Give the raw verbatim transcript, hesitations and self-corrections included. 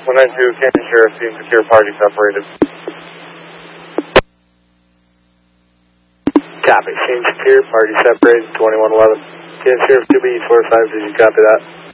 one nine two, Canyon Sheriff, scene secure, party separated. Copy, scene secure, party separated, twenty-one eleven. Canyon Sheriff two B, four five, did you copy that?